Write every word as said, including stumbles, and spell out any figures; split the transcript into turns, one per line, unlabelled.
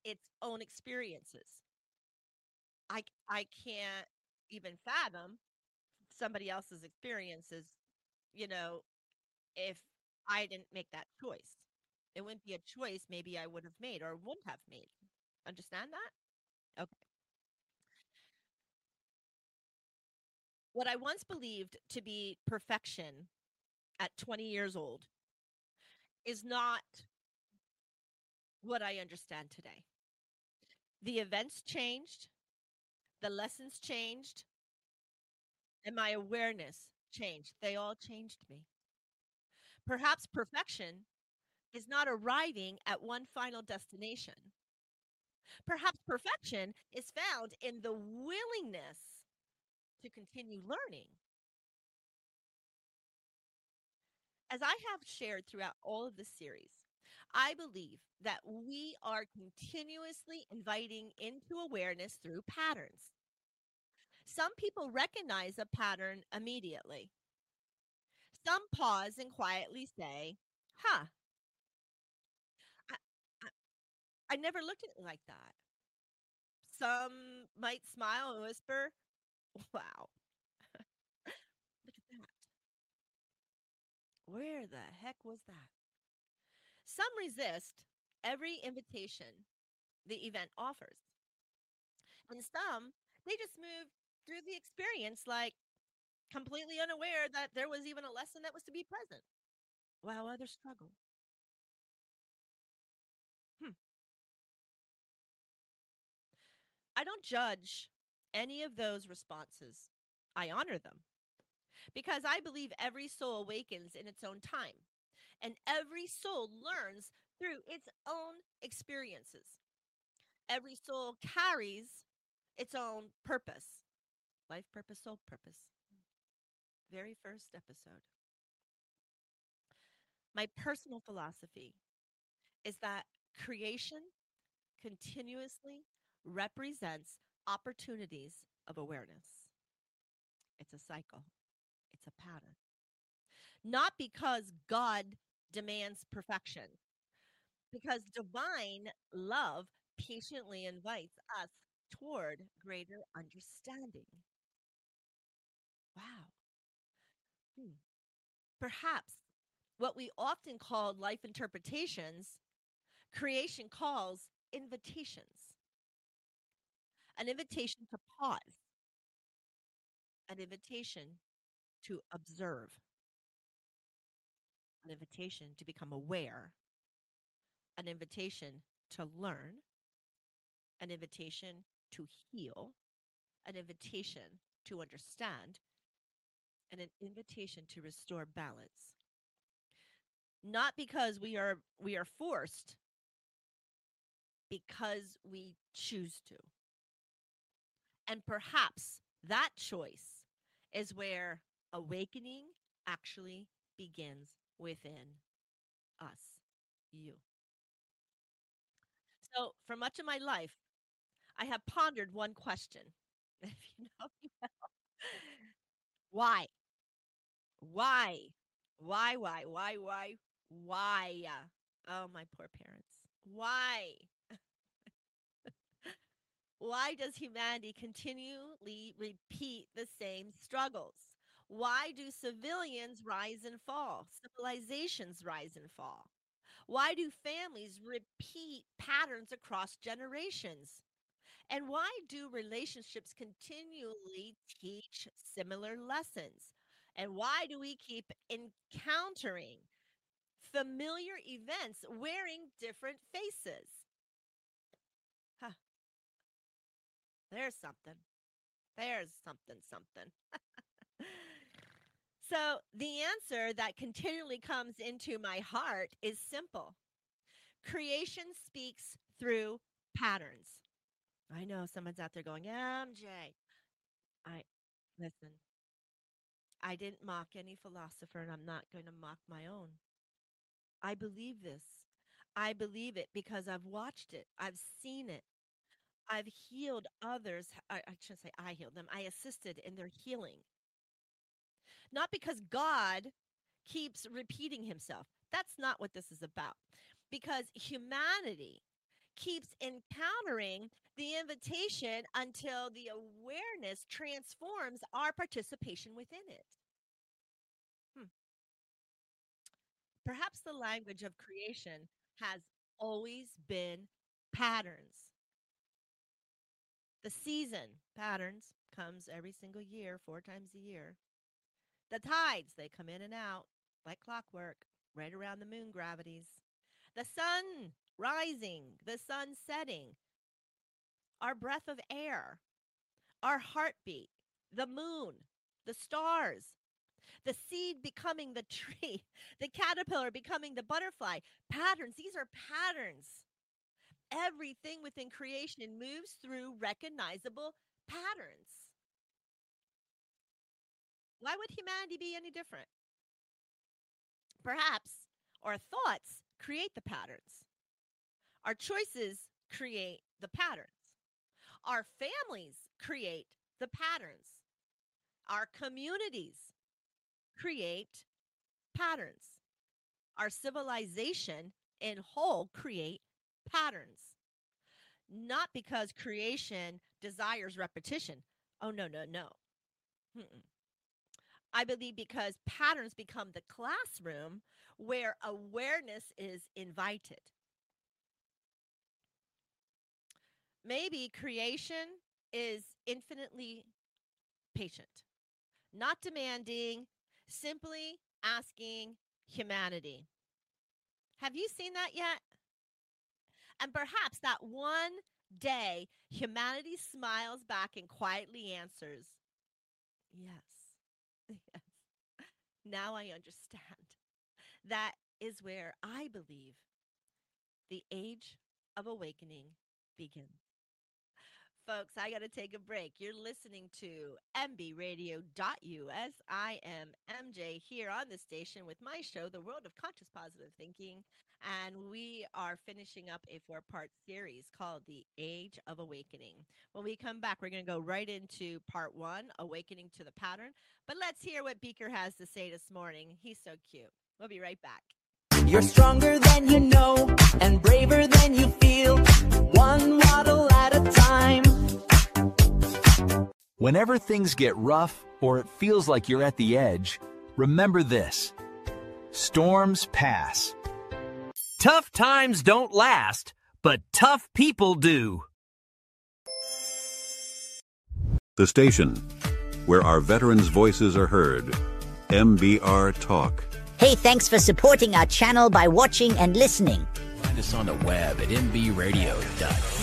its own experiences. I c- I can't even fathom somebody else's experiences, you know, if I didn't make that choice. It wouldn't be a choice maybe I would have made or wouldn't have made. Understand that? Okay. What I once believed to be perfection at twenty years old is not what I understand today. The events changed, the lessons changed, and my awareness changed. They all changed me. Perhaps perfection is not arriving at one final destination. Perhaps perfection is found in the willingness to continue learning. As I have shared throughout all of this series, I believe that we are continuously inviting into awareness through patterns. Some people recognize a pattern immediately. Some pause and quietly say, huh, I, I, I never looked at it like that. Some might smile and whisper, wow, look at that. Where the heck was that? Some resist every invitation the event offers. And some, they just move through the experience like completely unaware that there was even a lesson that was to be present, while others struggle. Hmm. I don't judge any of those responses. I honor them because I believe every soul awakens in its own time and every soul learns through its own experiences. Every soul carries its own purpose, life purpose, soul purpose. Very first episode. My personal philosophy is that creation continuously represents opportunities of awareness. It's a cycle, it's a pattern. Not because God demands perfection, because divine love patiently invites us toward greater understanding. Wow. Hmm. Perhaps what we often call life interpretations, creation calls invitations. An invitation to pause, an invitation to observe, an invitation to become aware, an invitation to learn, an invitation to heal, an invitation to understand, and an invitation to restore balance. Not because we are we are forced, because we choose to. And perhaps that choice is where awakening actually begins within us, you. So, for much of my life, I have pondered one question. If you know me well, why? Why? Why, why, why, why, why? Oh, my poor parents. Why? Why does humanity continually repeat the same struggles? Why do civilians rise and fall? Civilizations rise and fall. Why do families repeat patterns across generations? And why do relationships continually teach similar lessons? And why do we keep encountering familiar events wearing different faces? Huh, there's something. There's something, something. So, the answer that continually comes into my heart is simple. Creation speaks through patterns. I know someone's out there going, M J. I listen, I didn't mock any philosopher and I'm not going to mock my own. I believe this. I believe it because I've watched it. I've seen it. I've healed others. I, I shouldn't say I healed them. I assisted in their healing. Not because God keeps repeating himself. That's not what this is about. Because humanity keeps encountering the invitation until the awareness transforms our participation within it. Hmm. Perhaps the language of creation has always been patterns. The season patterns comes every single year, four times a year. The tides, they come in and out like clockwork, right around the moon gravities. The sun rising, the sun setting, our breath of air, our heartbeat, the moon, the stars, the seed becoming the tree, the caterpillar becoming the butterfly. Patterns, these are patterns. Everything within creation moves through recognizable patterns. Why would humanity be any different? Perhaps our thoughts create the patterns. Our choices create the patterns. Our families create the patterns. Our communities create patterns. Our civilization in whole create patterns. Not because creation desires repetition. Oh, no, no, no. Mm-mm. I believe because patterns become the classroom where awareness is invited. Maybe creation is infinitely patient, not demanding, simply asking humanity. Have you seen that yet? And perhaps that one day humanity smiles back and quietly answers, yes. Yes. Now I understand. That is where I believe the age of awakening begins. Folks, I got to take a break. You're listening to M B radio dot U S. I am M J here on the station with my show, The World of Conscious Positive Thinking. And we are finishing up a four part series called The Age of Awakening. When we come back, we're going to go right into part one, Awakening to the Pattern. But let's hear what Beaker has to say this morning. He's so cute. We'll be right back.
You're stronger than you know and braver than you feel. One waddle at a time.
Whenever things get rough or it feels like you're at the edge, remember this: storms pass.
Tough times don't last, but tough people do.
The station where our veterans' voices are heard. M B R Talk.
Hey, thanks for supporting our channel by watching and listening.
Find us on the web at m b radio dot com.